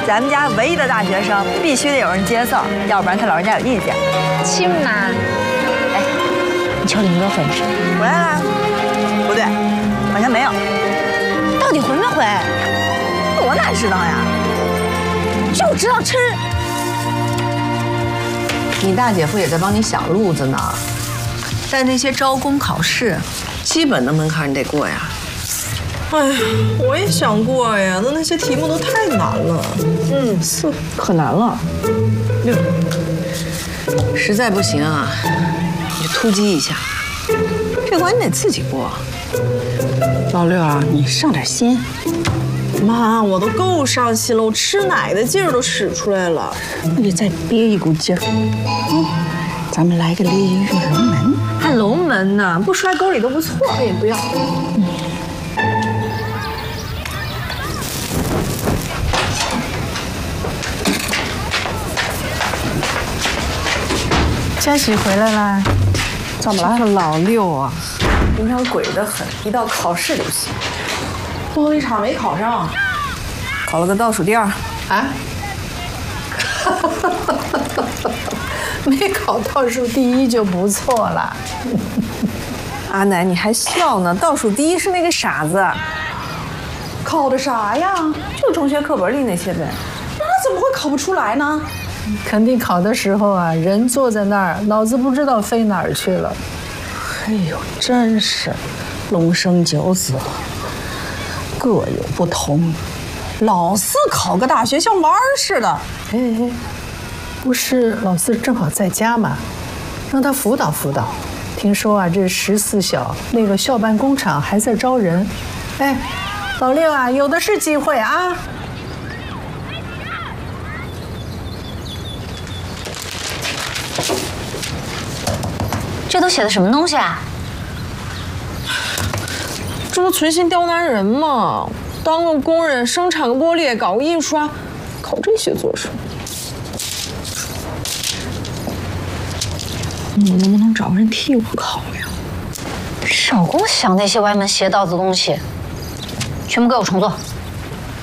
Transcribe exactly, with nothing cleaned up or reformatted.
咱们家唯一的大学生，必须得有人接送，要不然他老人家有意见。 亲妈，哎，你瞧林哥回没？ 回来了？不对，好像没有。 到底回没回？ 我哪知道呀？就知道吃。 你大姐夫也在帮你想路子呢，但那些招工考试，基本的门槛你得过呀。 哎呀，我也想过呀，但那些题目都太难了。 嗯，是可难了。六，实在不行啊，你就突击一下，这关你得自己过。 老六啊，你上点心。 妈，我都够上心了，我吃奶的劲儿都使出来了。 那你再憋一股劲儿。嗯，咱们来个猎鹰跃龙门。 还龙门呢，不摔沟里都不错。 哎，不要。嗯。 佳喜回来啦？ 怎么了？ 这老六啊，平常鬼得很，一到考试就行。 最后一场没考上， 考了个倒数第二。 啊？没考倒数第一就不错了。 阿奶，你还笑呢？倒数第一是那个傻子。 考的啥呀？ 就中学课本里那些呗。 那怎么会考不出来呢？ 肯定考的时候啊，人坐在那儿，脑子不知道飞哪儿去了。 哎呦，真是龙生九子，各有不同。老四考个大学像玩儿似的。 哎哎，不是老四正好在家嘛，让他辅导辅导。听说啊，这十四小那个校办工厂还在招人。哎，老六啊，有的是机会啊。 这都写的什么东西啊？ 这不存心刁难人吗？当个工人，生产个玻璃，搞个印刷，考这些做什么？我能不能找个人替我考呀？ 少跟我想那些歪门邪道的东西，全部给我重做。